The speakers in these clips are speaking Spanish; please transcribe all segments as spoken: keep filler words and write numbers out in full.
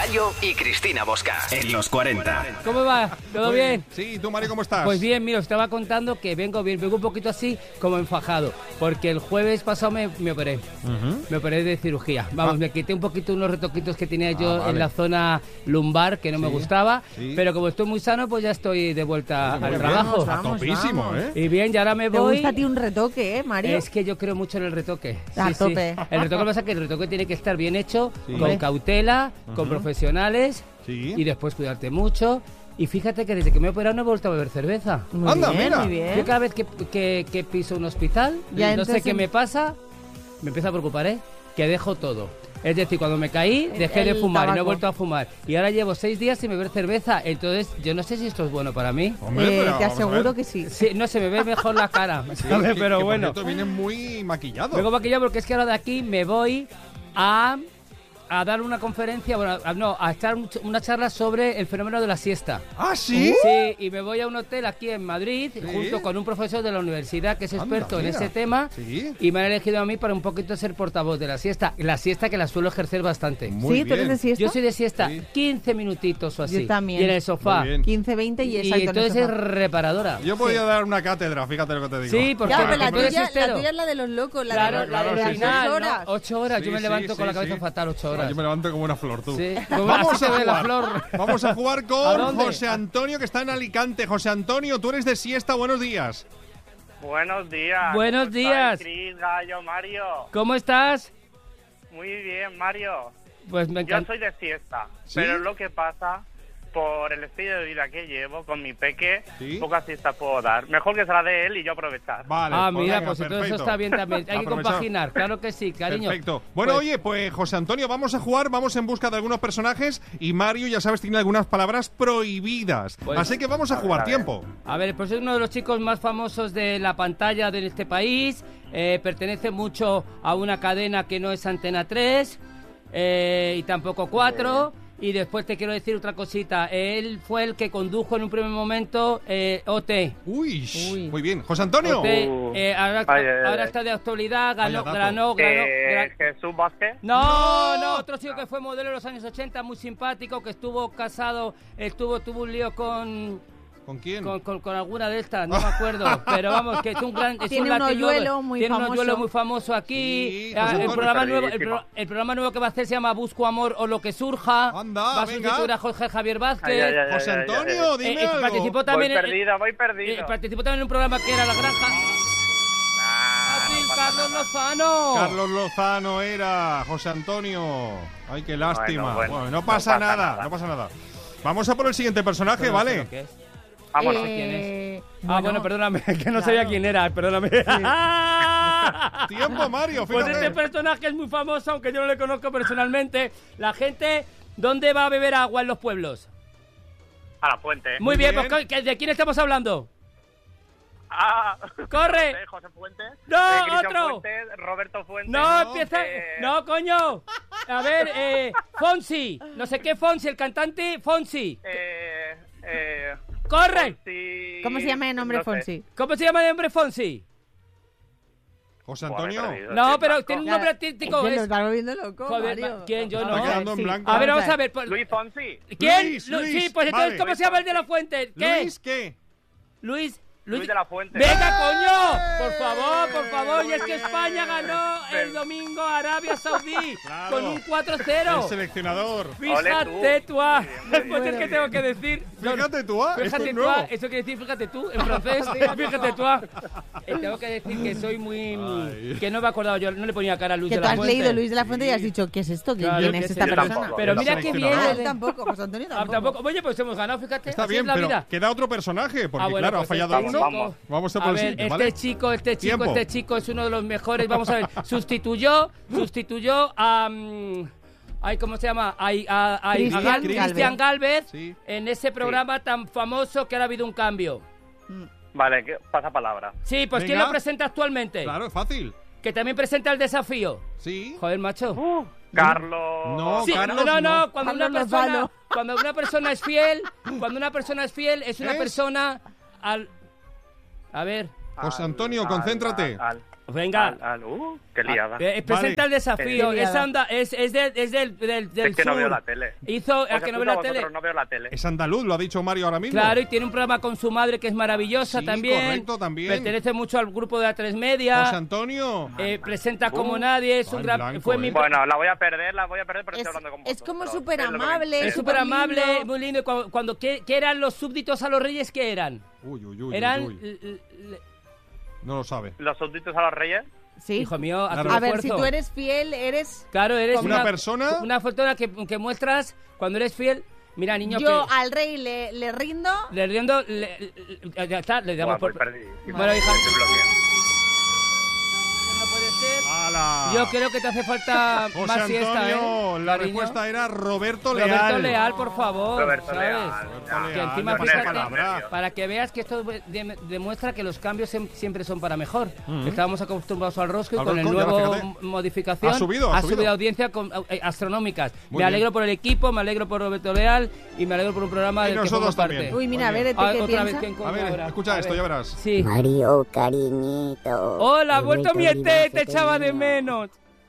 Gallo y Cristina Bosca. En los cuarenta. ¿Cómo va? ¿Todo Muy bien? Sí, ¿tú, Mario, cómo estás? Pues bien, mira, os estaba contando que vengo bien, vengo un poquito así como enfajado, porque el jueves pasado me, me operé, uh-huh. me operé de cirugía. Vamos, ah. me quité un poquito unos retoquitos que tenía yo ah, vale. en la zona lumbar, que no sí. me gustaba, sí. pero como estoy muy sano, pues ya estoy de vuelta sí, al trabajo. Vamos, vamos, topísimo, vamos. ¿eh? Y bien, y ahora me voy... ¿Te gusta a ti un retoque, eh, Mario? Es que yo creo mucho en el retoque. A sí, tope. Sí. El retoque pasa es que el retoque tiene que estar bien hecho, sí. con cautela, uh-huh. con profesionales, sí. y después cuidarte mucho. Y fíjate que desde que me he operado no he vuelto a beber cerveza. Muy Anda, bien, mira. Muy bien. Yo cada vez que, que, que piso un hospital, ya, no entonces... sé qué me pasa, me empieza a preocupar, ¿eh? Que dejo todo. Es decir, cuando me caí, dejé el, de fumar tabaco. Y no he vuelto a fumar. Y ahora llevo seis días sin beber cerveza. Entonces, yo no sé si esto es bueno para mí. Hombre, eh, pero, te aseguro que sí. sí. No se me ve mejor la cara. Sí, ¿sabes? que, Pero que bueno. Esto viene muy maquillado. Vengo maquillado porque es que ahora de aquí me voy a... a dar una conferencia, bueno, a, no, a estar un, una charla sobre el fenómeno de la siesta. ¿Ah, sí? Sí, y me voy a un hotel aquí en Madrid, ¿sí? junto con un profesor de la universidad que es experto Anda, en ese tema, ¿sí? y me han elegido a mí para un poquito ser portavoz de la siesta. La siesta que la suelo ejercer bastante. Muy ¿Sí? bien. ¿Tú eres de siesta? Yo soy de siesta, sí. quince minutitos o así. Yo también. Y en el sofá. quince, veinte y exacto. Y entonces es reparadora. Yo podía sí. dar una cátedra, fíjate lo que te digo. Sí, porque ya, pero la, tuya, tuya, la tuya es la de los locos, la claro, de, claro, la de sí, las no, horas. No, ocho horas, sí, yo me sí, levanto sí, con la cabeza sí. fatal, ocho horas. Yo me levanto como una flor, tú. Sí. Vamos a jugar. La flor. Vamos a jugar con José Antonio, que está en Alicante. José Antonio, tú eres de siesta, buenos días. Buenos días. Buenos ¿Cómo días. Cris, Gallo, Mario? ¿Cómo estás? Muy bien, Mario. Pues me encanta. Yo soy de siesta, ¿Sí? pero lo que pasa, por el estilo de vida que llevo con mi peque, ¿Sí? pocas siestas puedo dar. Mejor que se la dé él y yo aprovechar. Vale, ah, pues mira, venga, pues perfecto. entonces eso está bien también. Hay que compaginar, claro que sí, cariño. Perfecto. Bueno, pues... oye, pues José Antonio, vamos a jugar, vamos en busca de algunos personajes y Mario, ya sabes, tiene algunas palabras prohibidas. Pues... Así que vamos a, a jugar, ver, a tiempo. A ver, pues es uno de los chicos más famosos de la pantalla de este país. Eh, pertenece mucho a una cadena que no es Antena tres eh, y tampoco cuatro. Y después te quiero decir otra cosita. Él fue el que condujo en un primer momento eh, O T. Uy, Uy, muy bien. José Antonio. O T, eh, ahora, ay, ay, ahora ay. está de actualidad, ganó, Vaya ganó, ganó, eh, ganó. ¿Jesús Vázquez? No, no, otro chico que fue modelo en los años ochenta, muy simpático, que estuvo casado, estuvo, tuvo un lío con... ¿Con quién? Con, con, con alguna de estas, no me acuerdo. Pero vamos, que es un gran... Es tiene un, un hoyuelo muy tiene famoso. un hoyuelo muy famoso aquí. Sí, ah, el, programa nuevo, el, pro, perdidísimo. el programa nuevo que va a hacer se llama Busco Amor o lo que surja. Anda, va a venga. sustituir a Jorge Javier Vázquez. Ay, ay, ay, José ay, Antonio, ay, ay. dime Eh, eh, algo. participó también Voy en, perdido, voy perdido. eh, participó también en un programa que era La Granja. Nah, Así, no pasa Carlos nada. Lozano. Carlos Lozano era José Antonio. Ay, qué lástima. Bueno, bueno, bueno, no pasa, no pasa nada, nada. no pasa nada. Vamos a por el siguiente personaje, Pero no sé ¿vale? lo que es. Vámonos. Eh, Ah, bueno, perdóname, que no claro. sabía quién era, perdóname. Sí. Tiempo, Mario, Pues fíjate. este personaje es muy famoso, aunque yo no le conozco personalmente. La gente, ¿dónde va a beber agua en los pueblos? A la fuente. Muy, Muy bien, bien. pues ¿de quién estamos hablando? Ah, ¡Corre! no sé, José Fuentes. ¡No, eh, Cristian otro! Fuentes, Roberto Fuentes. No, No, empieza... eh. No, coño. A ver, eh, Fonsi. No sé qué Fonsi, el cantante Fonsi. Eh, eh, ¡Corre! Fonsi... ¿Cómo se llama el nombre no sé. Fonsi? ¿Cómo se llama el hombre Fonsi? José Buah, me he Antonio. perdido, No, estoy pero blanco. tiene un Ya, nombre es artístico. que es- nos está volviendo loco, Joder, Mario. ¿quién? Yo no. Está quedando en Sí. blanco. A ver, vamos Vamos a a ver. pues- Luis Fonsi. ¿Quién? Luis, Lu- Luis, Sí, pues entonces, vale. ¿cómo se llama el de la Fuente? ¿Qué? Luis, ¿qué? Luis. Luis de la Fuente. ¡Venga, coño! Por favor, por favor. Y es que Muy España bien. ganó el domingo a Arabia Saudí Claro. con un cuatro cero. El seleccionador. Fíjate tú, ah. Pues Muy bien, es que tengo que decir. Fíjate tú, ah, esto Fíjate es tú, ah. nuevo. Eso quiere decir, fíjate tú, en francés. Fíjate tú, ah. Eh, tengo que decir que soy muy. Ay. Que no me he acordado yo, no le ponía cara a Luis Que de tú la has Fuente. leído Luis de la Fuente y has dicho, ¿qué es esto? ¿Quién Claro, es que esta sí, yo persona? tampoco. Pero Yo mira qué bien. seleccionador. Ah, él tampoco, José Antonio Ah, tampoco. tampoco. Oye, pues hemos ganado, fíjate. Está así bien, es la pero vida. queda otro personaje, porque Ah, bueno, claro, pues ha fallado este uno. vamos. Vamos a por A el ver, siguiente, este ¿vale? chico, este chico, Tiempo. este chico es uno de los mejores. Vamos a ver, sustituyó, sustituyó a... mm, ay, ¿cómo se llama? A, a, a, a Cristian Gal- Galvez. Cristian Galvez Sí. en ese programa tan famoso que ahora ha habido un cambio. Vale, que pasa palabra. Sí, pues ¿quién Venga. lo presenta actualmente? Claro, es fácil. Que también presenta el desafío. Sí. Joder, macho. Uh, Carlos... No, Sí, Carlos, no, no, no, no. cuando Carlos una persona, Lozano. cuando una persona es fiel, cuando una persona es fiel, es una ¿Es? persona al... A ver, José Antonio, concéntrate. Al, al- Venga. Al, al, uh, qué liada. Eh, presenta Vale. el desafío. Qué Es, liada. anda, es, es, del, es del, del, del Es que sur. no veo la tele. Hizo, ¿a Os que no ve escucho la a tele? vosotros, no veo la tele. Es andaluz, lo ha dicho Mario ahora mismo. Claro, y tiene un programa con su madre que es maravillosa Sí, también. correcto, también. Pertenece mucho al grupo de A tres Media. José Antonio. Eh, presenta como Uh, nadie, es un ay, gran... blanco, fue mi eh. Bueno, la voy a perder, la voy a perder, pero Es- estoy hablando con es vosotros. como pero súper es lo que me amable, interesa. Es súper amable, lindo. muy lindo. Y Cuando, cuando ¿qué, qué eran los súbditos a los reyes? ¿Qué eran? Uy, uy, uy, Eran... uy, uy. l- l- l- No lo sabe. Los súbditos a los reyes. Sí. Hijo mío, haz Claro. un A ver, si esfuerzo. tú eres fiel, eres... Claro, eres ¿Una una, persona? Una foto que, que muestras cuando eres fiel. Mira, niño, Yo que... al rey le, le rindo... Le riendo... le- le- ya está, le damos Buah, por... voy perdidísimo. Bueno, hija... Estoy bloqueado. No puede ser. ¡Hala! Yo creo que te hace falta José más siesta, Antonio, ¿eh? la cariño? respuesta era Roberto Leal. Roberto Leal, por favor, Roberto ¿sabes? Leal. Roberto ya. Leal, Que encima, de fíjate, Calabra. para que veas que esto de- demuestra que los cambios sem- siempre son para mejor. Estábamos acostumbrados al rosco y Al con el rosco, ya, nuevo fíjate. m- modificación Ha subido, ha subido. audiencia con, eh, astronómicas. Muy me bien. alegro por el equipo, me alegro por Roberto Leal y me alegro por un programa Y del que nosotros formo parte. también. Uy, mira, a Muy ver, bien. ¿este Ah, qué otra piensa? vez, ¿quién coño A ver, ahora? escucha A esto, ver. ya verás. Sí. Mario, cariñito. Hola, He vuelto mi vuelto ete, vivazo, te echaba de cariño. menos.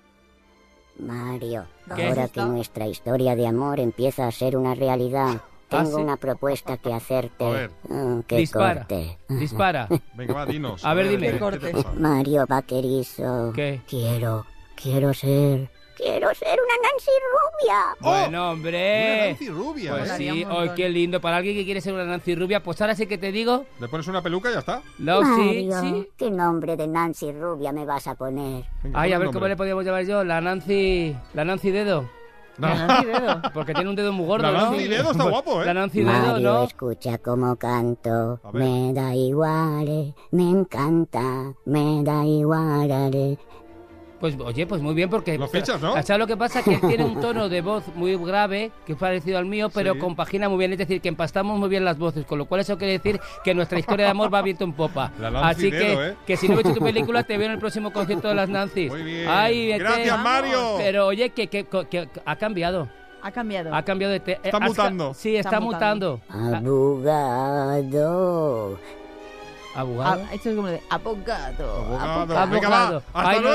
Mario, ¿Qué? ahora que nuestra historia de amor empieza a ser una realidad, tengo ¿sí? una propuesta que hacerte. A ver. Mm, que Dispara, corte. dispara. Venga, va, dinos. A ver, dime. ¿qué- Que qué corte. te pasa? Mario Vaquerizo. ¿Qué? Quiero, quiero ser, quiero ser una Nancy rubia. ¡Oh! Bueno, hombre. Una Nancy rubia, Pues ¿eh? Molaría sí, un hoy montón. qué lindo. Para alguien que quiere ser una Nancy rubia, pues ahora sí que te digo. Le pones una peluca y ya está. No, sí, Mario, sí. ¿qué nombre de Nancy rubia me vas a poner? Venga, Ay, pon a el ver cómo nombre. le podíamos llamar yo. La Nancy. La Nancy Dedo. No. La Nancy Dedo. Porque tiene un dedo muy gordo, La ¿no? Nancy Dedo está guapo, ¿eh? La Nancy Dedo, Mario, ¿no? escucha cómo canto. A ver. Me da igual, eh, me encanta, me da igual. eh. Pues oye, pues muy bien porque... Lo fichas, ¿no? ¿Sabes lo que pasa? Que él tiene un tono de voz muy grave, que es parecido al mío, pero Sí. compagina muy bien. Es decir, que empastamos muy bien las voces, con lo cual eso quiere decir que nuestra historia de amor va viento en popa. La Nancy Así que, Dedo, ¿eh? que si no he visto tu película, te veo en el próximo concierto de las Nancys. Muy bien. Ay, vete. Gracias, Mario. Pero oye, que, que, que- que ha cambiado. Ha cambiado. Ha cambiado de... Te Está has ca- mutando. Sí, está, Está mutando. Abogado. ¿Abogado? Ah, esto es como de abogado. Abogado. Abogado. Venga, va. Hasta Ay, no, luego.